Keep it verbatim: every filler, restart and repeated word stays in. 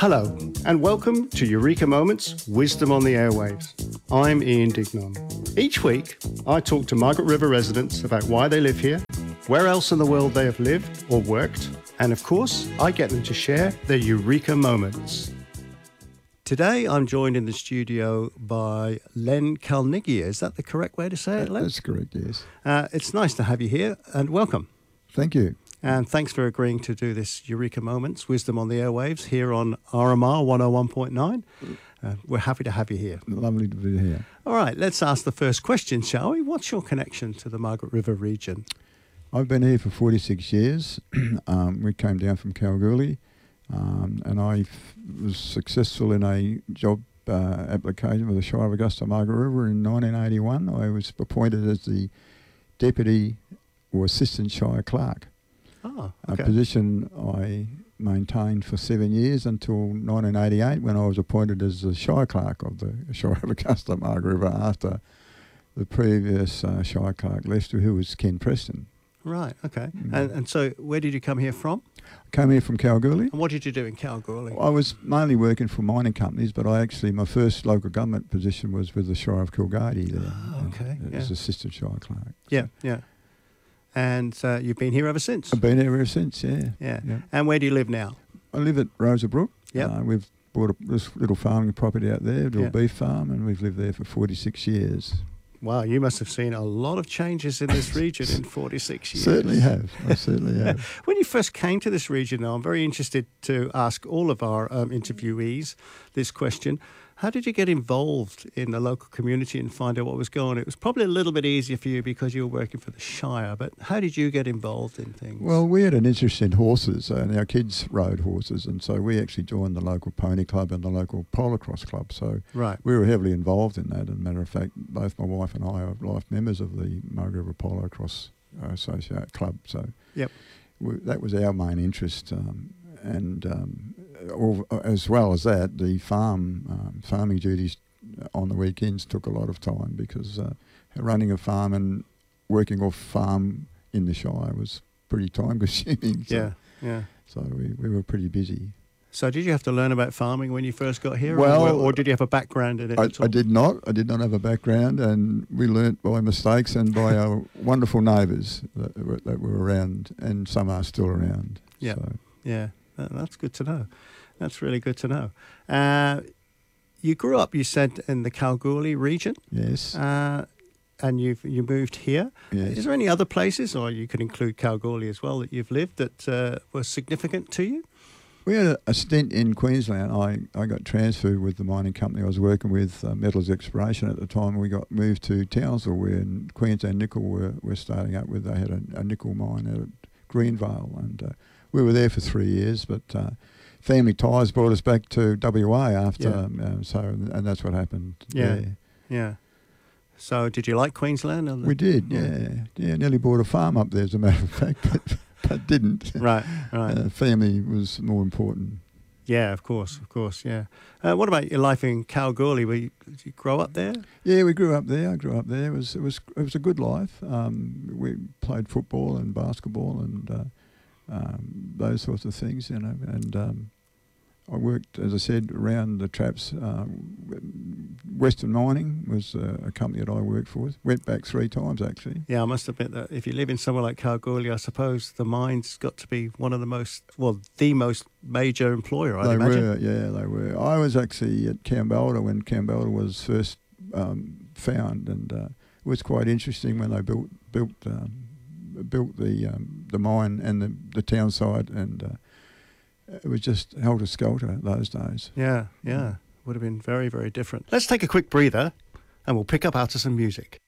Hello, and welcome to Eureka Moments, Wisdom on the Airwaves. I'm Ian Dignon. Each week, I talk to Margaret River residents about why they live here, where else in the world they have lived or worked, and of course, I get them to share their Eureka Moments. Today, I'm joined in the studio by Len Calnigia. Is that the correct way to say it, Len? That's correct, yes. Uh, it's nice to have you here, and welcome. Thank you. And thanks for agreeing to do this Eureka Moments, Wisdom on the Airwaves, here on R M R one oh one point nine. Uh, we're happy to have you here. Lovely to be here. All right, let's ask the first question, shall we? What's your connection to the Margaret River region? I've been here for forty-six years. um, we came down from Kalgoorlie, um, and I f- was successful in a job uh, application with the Shire of Augusta Margaret River in nineteen eighty-one. I was appointed as the Deputy or Assistant Shire Clerk. Oh, okay. A position I maintained for seven years until nineteen eighty-eight, when I was appointed as the Shire Clerk of the Shire of Augusta Margaret River after the previous uh, Shire Clerk left, who was Ken Preston. Right, okay. Mm. And, and so where did you come here from? I came here from Kalgoorlie. And what did you do in Kalgoorlie? I was mainly working for mining companies, but I actually, my first local government position was with the Shire of Coolgardie there. Oh, okay, uh, yeah. As Assistant Shire Clerk. Yeah, yeah. And uh, you've been here ever since? I've been here ever since, yeah. Yeah. yeah. And where do you live now? I live at Rosa Brook. Yep. Uh, we've bought a, this little farming property out there, a little Yeah. beef farm, and we've lived there for forty-six years. Wow, you must have seen a lot of changes in this region in forty-six years. Certainly have. I certainly have. When you first came to this region, now, I'm very interested to ask all of our um, interviewees this question. How did you get involved in the local community and find out what was going on? It was probably a little bit easier for you because you were working for the Shire, but how did you get involved in things? Well, we had an interest in horses, and our kids rode horses, and so we actually joined the local pony club and the local polocross club. So right. we were heavily involved in that. As a matter of fact, both my wife and I are life members of the Margaret River Polocross uh, Associate Club. So yep. we, that was our main interest, um, and um, all, as well as that, the farm um, farming duties on the weekends took a lot of time because uh, running a farm and working off farm in the Shire was pretty time consuming. So, yeah, yeah. So we, we were pretty busy. So did you have to learn about farming when you first got here? Well, or, or did you have a background in it? I, at all? I did not. I did not have a background, and we learnt by mistakes and by our wonderful neighbours that were, that were around, and some are still around. Yeah, so. yeah. That, that's good to know. That's really good to know. Uh, you grew up, you said, in the Kalgoorlie region. Yes. Uh, and you've you moved here. Yes. Is there any other places, or you could include Kalgoorlie as well, that you've lived that uh, were significant to you? We had a, a stint in Queensland. I, I got transferred with the mining company I was working with, uh, Metals Exploration at the time. We got moved to Townsville, where Queensland Nickel were, were starting up with. They had a, a nickel mine out at Greenvale, and uh, we were there for three years, but uh, family ties brought us back to W A after, Yeah. um, uh, so, and that's what happened Yeah. there. Yeah. So did you like Queensland? Or the, We did, Yeah. yeah. yeah. Nearly bought a farm up there, as a matter of fact, but, but didn't. Right, right. Uh, family was more important. Yeah, of course, of course, yeah. Uh, what about your life in Kalgoorlie? Were you, did you grow up there? Yeah, we grew up there. I grew up there. It was it was it was a good life. Um, we played football and basketball and uh, um, those sorts of things, you know. And um, I worked, as I said, around the traps. Uh, Western Mining was uh, a company that I worked for. Went back three times actually. Yeah, I must admit that if you live in somewhere like Kalgoorlie, I suppose the mine's got to be one of the most, well, the most major employer, I'd they imagine. were, yeah, they were. I was actually at Kambalda when Kambalda was first um, found, and uh, it was quite interesting when they built built um, built the um, the mine and the the town site, and uh, it was just helter skelter those days. Yeah, yeah. Would have been very, very different. Let's take a quick breather and we'll pick up after some music.